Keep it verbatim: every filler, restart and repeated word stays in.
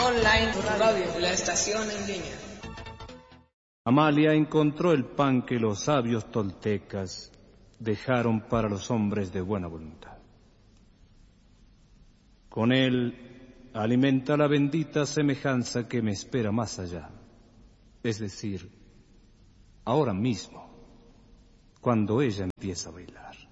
Online Radio, la estación en línea. Amalia encontró el pan que los sabios toltecas dejaron para los hombres de buena voluntad. Con él alimenta la bendita semejanza que me espera más allá, es decir, ahora mismo, cuando ella empieza a bailar.